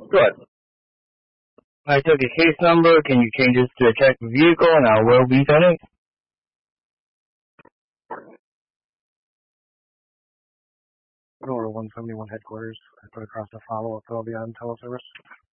Good. I took a case number. Can you change this to a checked vehicle, and I will be sending? Go to 171 headquarters. I put across a follow-up. They'll be on teleservice.